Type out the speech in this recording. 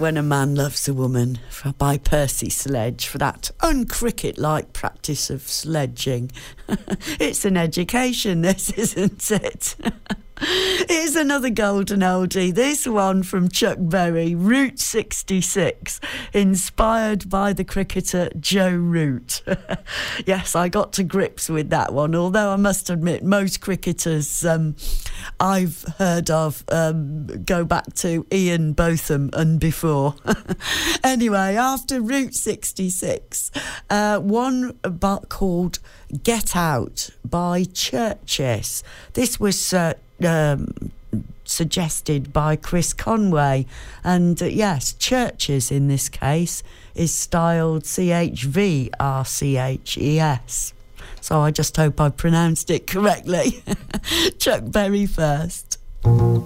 When a Man Loves a Woman by Percy Sledge for that uncricket-like practice of sledging. It's an education, this, isn't it? Here's another golden oldie. This one from Chuck Berry, Route 66, inspired by the cricketer Joe Root. Yes, I got to grips with that one, although I must admit most cricketers I've heard of go back to Ian Botham and before. Anyway, after Route 66, one called Get Out by Churches. This was suggested by Chris Conway, and yes, Churches in this case is styled CHVRCHES, so I just hope I pronounced it correctly. Chuck Berry first.